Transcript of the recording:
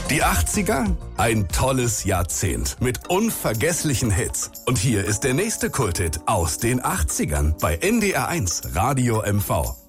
Die 80er? Ein tolles Jahrzehnt mit unvergesslichen Hits. Und hier ist der nächste Kulthit aus den 80ern bei NDR1 Radio MV.